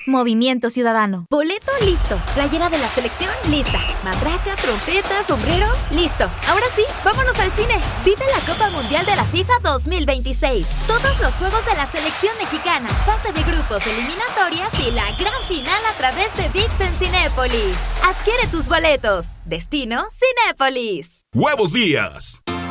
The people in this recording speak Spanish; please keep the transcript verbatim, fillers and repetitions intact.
Movimiento Ciudadano. Boleto listo. Playera de la selección lista. Matraca, trompeta, sombrero, listo. Ahora sí, vámonos al cine. Vive la Copa Mundial de la FIFA dos mil veintiséis. Todos los juegos de la selección mexicana, fase de grupos, eliminatorias y la gran final a través de V I X en Cinépolis. Adquiere tus boletos. Destino Cinépolis. ¡Huevos Díaz!